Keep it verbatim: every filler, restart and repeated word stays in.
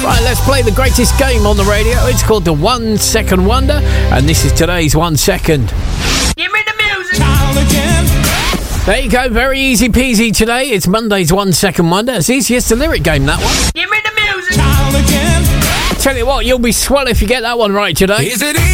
Right, let's play the greatest game on the radio. It's called the One Second Wonder, and this is today's One Second. Give me the music. There you go, very easy peasy today. It's Monday's One Second Wonder. It's easy as the lyric game, that one. Give me the music. Tell you what, you'll be swell if you get that one right today. Is it easy?